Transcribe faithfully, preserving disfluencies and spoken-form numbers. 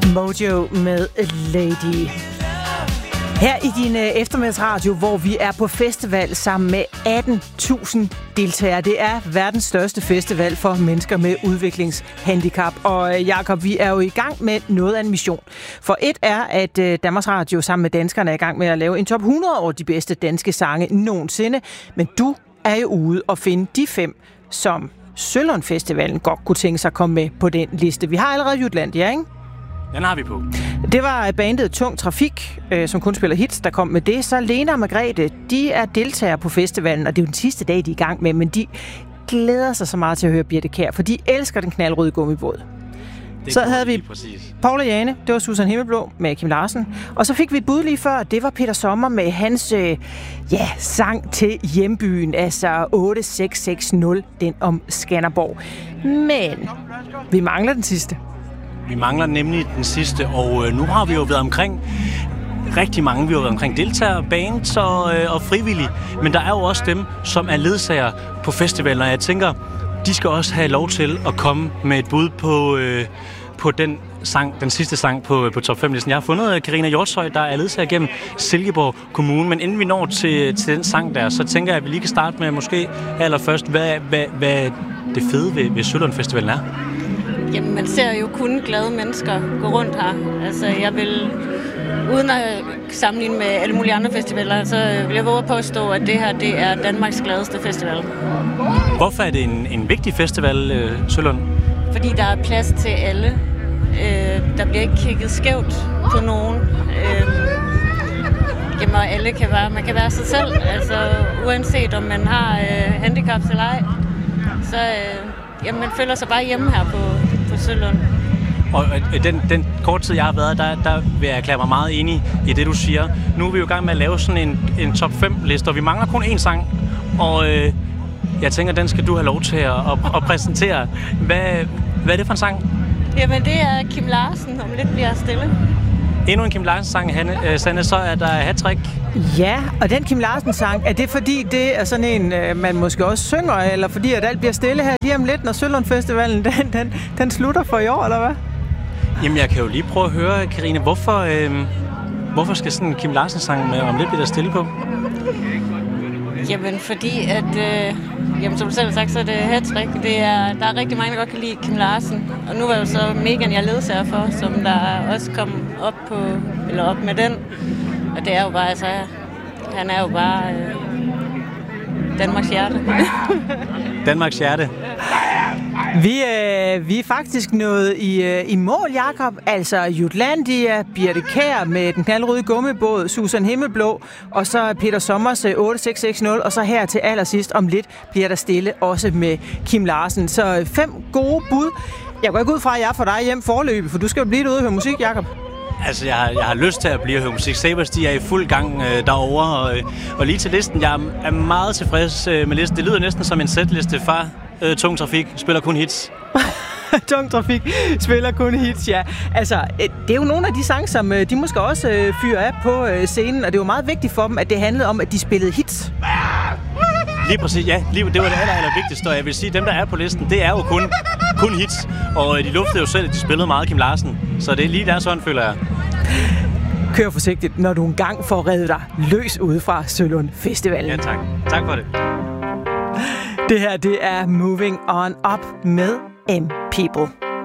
Mojo med Lady. Her i din eftermiddagsradio, hvor vi er på festival sammen med atten tusind deltagere. Det er verdens største festival for mennesker med udviklingshandicap. Og Jakob, vi er jo i gang med noget af en mission. For et er, at Danmarks Radio sammen med danskerne er i gang med at lave en top hundrede over de bedste danske sange nogensinde. Men du er jo ude og finde de fem, som Sølund Festivalen godt kunne tænke sig at komme med på den liste. Vi har allerede Jutlandia, ikke? Den har vi på. Det var bandet Tung Trafik, øh, som kun spiller hits, der kom med det. Så Lena og Margrethe, de er deltagere på festivalen, og det er jo den sidste dag, de er i gang med, men de glæder sig så meget til at høre Birthe Kjær, for de elsker den knaldrøde gummibåd. Det så havde vi Paul og Jane, det var Susan Himmelblå med Kim Larsen. Og så fik vi et bud lige før, det var Peter Sommer med hans øh, ja, sang til hjembyen, altså otte seks seks nul, den om Skanderborg. Men vi mangler den sidste. Vi mangler nemlig den sidste, og øh, nu har vi jo været omkring rigtig mange. Vi har været omkring deltagere, bands og, øh, og frivillige, men der er jo også dem, som er ledsager på festivalen, og jeg tænker, de skal også have lov til at komme med et bud på, øh, på den sang, den sidste sang på, på top fem-listen. Jeg har fundet Karina Hjortshøj, der er ledsager gennem Silkeborg Kommune, men inden vi når til, til den sang der, så tænker jeg, at vi lige kan starte med måske allerførst, hvad, hvad, hvad det fede ved, ved Sølund Festivalen er. Jamen, man ser jo kun glade mennesker gå rundt her. Altså, jeg vil, uden at sammenligne med alle mulige andre festivaler, så vil jeg våge at påstå, at det her, det er Danmarks gladeste festival. Hvorfor er det en, en vigtig festival, øh, Sølund? Fordi der er plads til alle. Øh, der bliver ikke kigget skævt på nogen. Øh, jamen, og alle kan være, man kan være sig selv. Altså, uanset om man har øh, handicap eller ej, så... Øh, Jamen, man føler sig bare hjemme her på, på Sølund. Og den, den korte tid, jeg har været, der, der vil jeg erklære mig meget enig i det, du siger. Nu er vi jo i gang med at lave sådan en, en top fem-liste, og vi mangler kun én sang. Og øh, jeg tænker, den skal du have lov til at, at, at præsentere. Hvad, hvad er det for en sang? Jamen, det er Kim Larsen, om lidt bliver stille. Endnu en Kim Larsen-sang, Hanne, øh, Sanne, så er der hat-trick. Ja, og den Kim Larsen-sang, er det fordi, det er sådan en, øh, man måske også synger, eller fordi, at alt bliver stille her lige om lidt, når Sølund Festivalen, den, den, den slutter for i år, eller hvad? Jamen, jeg kan jo lige prøve at høre, Karine, hvorfor, øh, hvorfor skal sådan en Kim Larsen-sang med om lidt bliver der stille på? Jamen, fordi at, øh, jamen, som du selv har sagt, så er det hat-trick. Det er, der er rigtig mange, der godt kan lide Kim Larsen. Og nu var jo så Megan, jeg ledsager for, som der også kom op på, eller op med den. Og det er jo bare, altså, han er jo bare øh, Danmarks hjerte. Danmarks hjerte. Vi, øh, vi er faktisk nået i, øh, i mål, Jakob. Altså Jutlandia, Birthe Kjær med den knaldrøde gummibåd, Susan Himmelblå, og så Peter Sommers øh, otte seks seks nul, og så her til allersidst om lidt bliver der stille også med Kim Larsen. Så fem gode bud. Jeg går ikke ud fra, at jeg får dig hjem forløbet, for du skal jo blive derude og høre musik, Jakob. Altså, jeg har, jeg har lyst til at blive og høre musik. Sabers, de er i fuld gang øh, derovre, og, og lige til listen. Jeg er meget tilfreds øh, med listen. Det lyder næsten som en setliste fra øh, Tung Trafik. Spiller kun hits. Tung Trafik spiller kun hits, ja. Altså, det er jo nogle af de sange, som de måske også øh, fyrer af på øh, scenen, og det var meget vigtigt for dem, at det handlede om, at de spillede hits. Lige præcis, ja. Lige, det var det aller, aller vigtigste, og jeg vil sige, at dem, der er på listen, det er jo kun, kun hits. Og de luftede jo selv, at de spillede meget Kim Larsen. Så det er lige der sådan, føler jeg. Kør forsigtigt, når du engang får reddet dig løs ude fra Sølund Festivalen. Ja, tak. Tak for det. Det her, det er Moving On Up med M People.